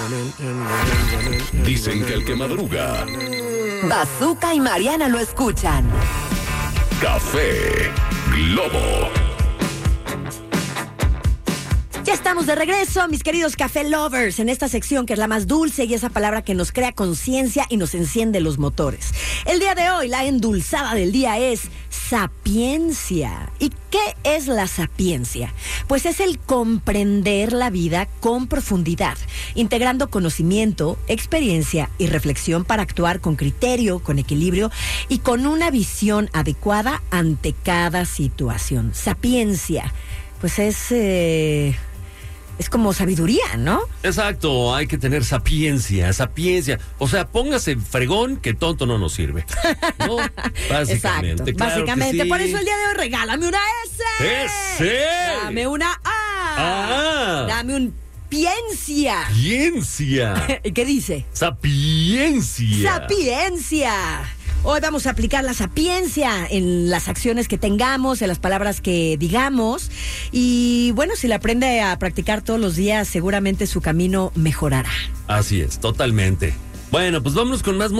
Dicen que el que madruga, Bazooka y Mariana lo escuchan. Café Globo. Ya estamos de regreso, mis queridos Café Lovers, en esta sección que es la más dulce y esa palabra que nos crea conciencia y nos enciende los motores. El día de hoy, la endulzada del día es sapiencia. ¿Y qué es la sapiencia? Pues es el comprender la vida con profundidad, integrando conocimiento, experiencia y reflexión para actuar con criterio, con equilibrio y con una visión adecuada ante cada situación. Sapiencia, pues es como sabiduría, ¿no? Exacto, hay que tener sapiencia. O sea, póngase fregón que tonto no nos sirve. ¿No? Básicamente. Exacto, claro básicamente. sí. Por eso el día de hoy regálame una S. ¡S! Dame una A. Ah. Dame un Piencia. Sapiencia. ¿Y qué dice? Sapiencia. Sapiencia. Hoy vamos a aplicar la sapiencia en las acciones que tengamos, en las palabras que digamos. Y bueno, si la aprende a practicar todos los días, seguramente su camino mejorará. Así es, totalmente. Bueno, pues vámonos con más